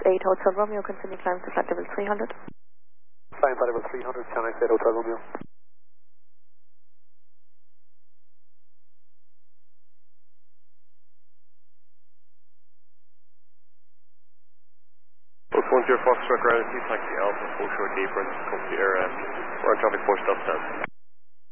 8 Hotel Romeo, continue climb to flight level 300. Flying flight level 300, Channel 8 Hotel Romeo. One zero Foxtrot ground, please taxi Alpha, full short deeper, and come to your, we're on traffic 4 stop 10.